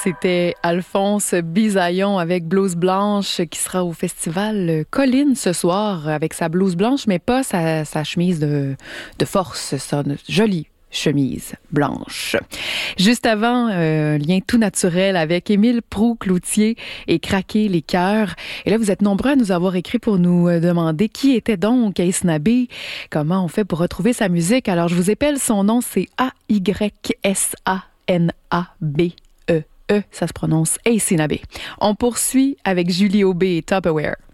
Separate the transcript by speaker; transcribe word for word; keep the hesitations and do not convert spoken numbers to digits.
Speaker 1: C'était Alphonse Bisaillon avec Blouse Blanche qui sera au festival Colline ce soir avec sa blouse blanche, mais pas sa, sa chemise de, de force, sa jolie chemise blanche. Juste avant, euh, lien tout naturel avec Émile Proulx-Cloutier et Craquer les cœurs. Et là, vous êtes nombreux à nous avoir écrit pour nous demander qui était donc Ace Nabé, comment on fait pour retrouver sa musique. Alors, je vous épelle son nom, c'est A Y S A N A B E E, ça se prononce Ace Nabé. On poursuit avec Julie Aubé et Tupperware.